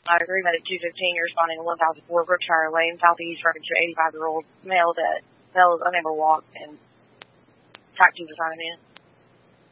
agree that at 2:15 you're responding to 1004 Brookshire Lane, Southeast, reference to 85-year-old male that fell is unable to walk and taxis are signing in.